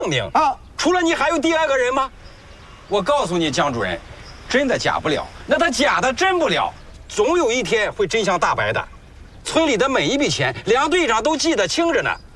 命啊！除了你还有第二个人吗？我告诉你，江主任，真的假不了，那他假的真不了，总有一天会真相大白的。村里的每一笔钱，梁队长都记得清着呢。